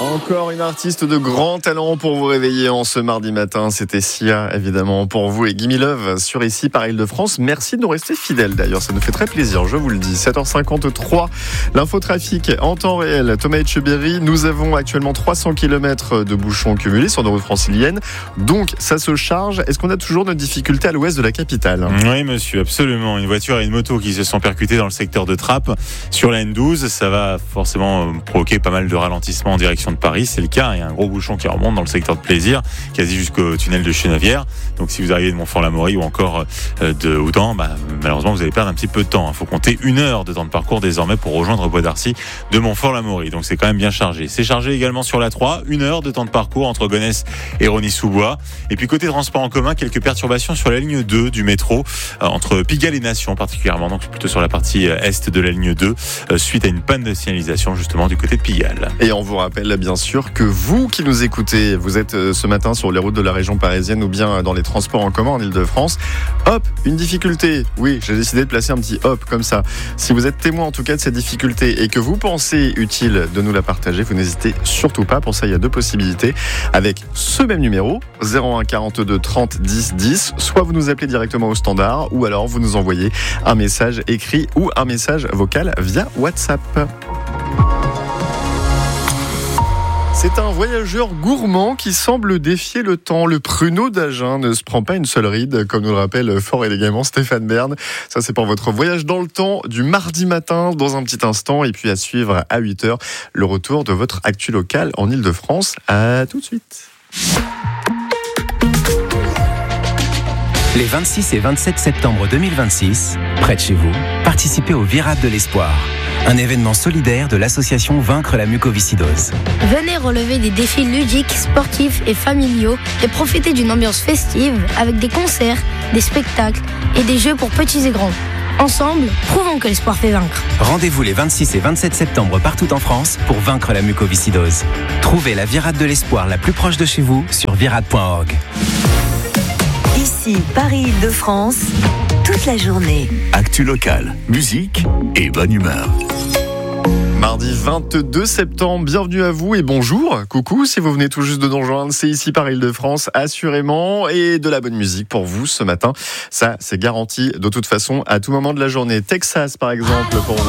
Encore une artiste de grand talent pour vous réveiller en ce mardi matin. C'était Sia, évidemment, pour vous et Gimme Love sur Ici par Île-de-France. Merci de nous rester fidèles d'ailleurs, ça nous fait très plaisir, je vous le dis. 7h53, l'infotrafic en temps réel. Thomas Etcheberry, nous avons actuellement 300 km de bouchons cumulés sur nos routes franciliennes. Donc ça se charge. Est-ce qu'on a toujours nos difficultés à l'ouest de la capitale ? Oui monsieur, absolument. Une voiture et une moto qui se sont percutées dans le secteur de Trappes sur la N12. Ça va forcément provoquer pas mal de ralentissements en direction de Paris, c'est le cas. Il y a un gros bouchon qui remonte dans le secteur de Plaisir, quasi jusqu'au tunnel de Chenevière. Donc si vous arrivez de Montfort-l'Amaury ou encore de Houdan, malheureusement vous allez perdre un petit peu de temps. Il faut compter 1 heure de temps de parcours désormais pour rejoindre Bois d'Arcy de Montfort-l'Amaury. Donc c'est quand même bien chargé. C'est chargé également sur la 3, 1 heure de temps de parcours entre Gonesse et Rosny-sous-Bois. Et puis côté transport en commun, quelques perturbations sur la ligne 2 du métro, entre Pigalle et Nation particulièrement, donc plutôt sur la partie est de la ligne 2, suite à une panne de signalisation justement du côté de Pigalle. Et on vous rappelle bien sûr que vous qui nous écoutez, vous êtes ce matin sur les routes de la région parisienne ou bien dans les transports en commun en Ile-de-France. Hop, une difficulté. Oui, j'ai décidé de placer un petit hop comme ça. Si vous êtes témoin en tout cas de cette difficulté et que vous pensez utile de nous la partager, vous n'hésitez surtout pas. Pour ça, il y a 2 possibilités avec ce même numéro, 01 42 30 10 10. Soit vous nous appelez directement au standard ou alors vous nous envoyez un message écrit ou un message vocal via WhatsApp. C'est un voyageur gourmand qui semble défier le temps. Le pruneau d'Agen ne se prend pas une seule ride, comme nous le rappelle fort élégamment Stéphane Bern. Ça, c'est pour votre voyage dans le temps du mardi matin, dans un petit instant. Et puis à suivre à 8h, le retour de votre actu locale en Ile-de-France. À tout de suite. Les 26 et 27 septembre 2026, près de chez vous, participez au Virade de l'Espoir, un événement solidaire de l'association Vaincre la mucoviscidose. Venez relever des défis ludiques, sportifs et familiaux et profiter d'une ambiance festive avec des concerts, des spectacles et des jeux pour petits et grands. Ensemble, prouvons que l'espoir fait vaincre. Rendez-vous les 26 et 27 septembre partout en France pour vaincre la mucoviscidose. Trouvez la Virade de l'Espoir la plus proche de chez vous sur virade.org. Ici, Paris-Île-de-France, toute la journée. Actu locale, musique et bonne humeur. Mardi 22 septembre, bienvenue à vous et bonjour. Coucou, si vous venez tout juste de nous rejoindre, c'est Ici par Île-de-France, assurément, et de la bonne musique pour vous ce matin. Ça, c'est garanti de toute façon à tout moment de la journée. Texas, par exemple, pour vous.